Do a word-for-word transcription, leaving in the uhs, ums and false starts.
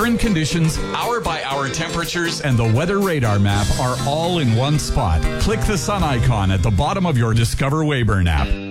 current conditions, hour-by-hour temperatures, and the weather radar map are all in one spot. Click the sun icon at the bottom of your Discover Weyburn app.